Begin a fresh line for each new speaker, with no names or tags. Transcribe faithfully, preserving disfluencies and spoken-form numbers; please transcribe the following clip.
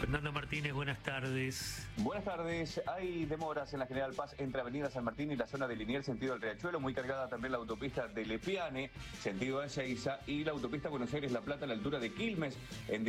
Fernando Martínez, buenas tardes.
Buenas tardes. Hay demoras en la General Paz entre Avenida San Martín y la zona de Liniers, sentido del Riachuelo. Muy cargada también la autopista de Lepiane, sentido de Ezeiza, y la autopista Buenos Aires-La Plata a la altura de Quilmes. En